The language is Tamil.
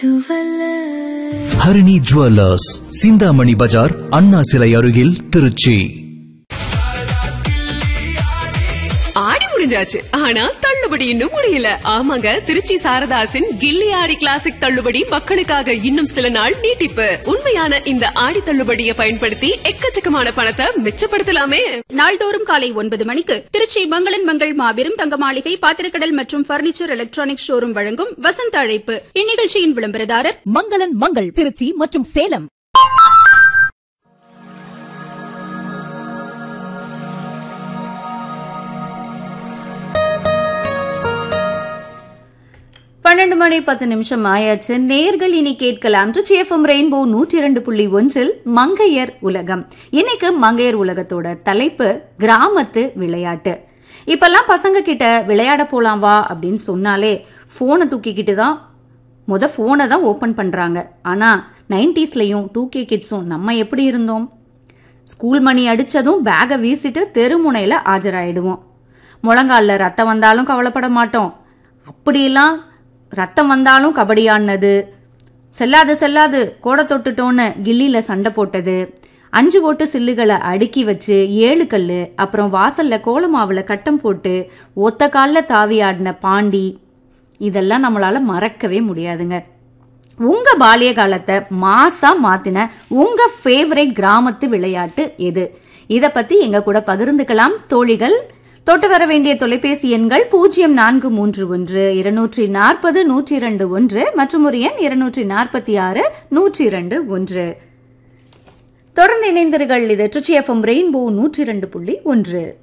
ஹரிணி ஜுவல்லர்ஸ், சிந்தாமணி பஜார், அண்ணா சிலை அருகில், திருச்சி. ஆடி முடிஞ்சாச்சு, ஆனா தள்ளுபடி இன்னும் முடியல. ஆமாங்க, திருச்சி சாரதாசின் கில்லி ஆடி கிளாசிக் தள்ளுபடி மக்களுக்காக இன்னும் சில நாள் நீட்டிப்பு. உண்மையான இந்த ஆடி தள்ளுபடியை பயன்படுத்தி எக்கச்சக்கமான பணத்தை மிச்சப்படுத்தலாமே. நாள்தோறும் காலை 9 மணிக்கு திருச்சி மங்களன் மங்கள் மாபெரும் தங்க மாளிகை, பாத்திரக்கடல் மற்றும் பர்னிச்சர் எலக்ட்ரானிக் ஷோரூம் வழங்கும் வசந்த அழைப்பு. இந்நிகழ்ச்சியின் விளம்பரதாரர் மங்களன் மங்கள், திருச்சி மற்றும் சேலம். பன்னெண்டு மணி 10 ஆயாச்சு. நேர்கள் இனி கேட்கலாம் ட்ரிச்சி எஃப்எம் ரெயின்போ 102.1 மங்கையர் உலகம். இன்னைக்கு மங்கையர் உலகத்தோட தலைப்பு கிராமத்து விளையாட்டு. இப்பெல்லாம் பசங்க கிட்ட விளையாட போலாம் வா அப்படின்னு சொன்னாலே போனை தூக்கிக்கிட்டு தான் போனை தான் ஓபன் பண்றாங்க. ஆனா 90ஸ்லயும் 2K கிட்ஸும் நம்ம எப்படி இருந்தோம்? ஸ்கூல் மணி அடிச்சதும் பேகை வீசிட்டு தெருமுனையில ஆஜராயிடுவோம். முழங்கால ரத்தம் வந்தாலும் கவலைப்பட மாட்டோம். அப்படியெல்லாம் ரத்தம் வந்தாலும் கபடி ஆடினது, செல்லாது கோடை தொட்டுட்டோன்னு கில்லியில சண்டை போட்டது, 5 ஓட்டு சில்லுகளை அடுக்கி வச்சு 7 கல்லு, அப்புறம் வாசல்ல கோலமாவுல கட்டம் போட்டு ஒத்த காலில் தாவி ஆடின பாண்டி, இதெல்லாம் நம்மளால மறக்கவே முடியாதுங்க. உங்க பாலிய காலத்தை மாசா மாத்தின உங்க ஃபேவரட் கிராமத்து விளையாட்டு எது? இத பத்தி எங்க கூட பகிர்ந்துக்கலாம் தோழிகள். தொட்டு வர வேண்டிய தொலைபேசி எண்கள் 0431-240-102-1 மற்றும் ஒரு எண் 246-102-1. தொடர்ந்து இணைந்தீர்கள். இது ட்ரிச்சி எஃப்எம் ரெயின்போ 102.1.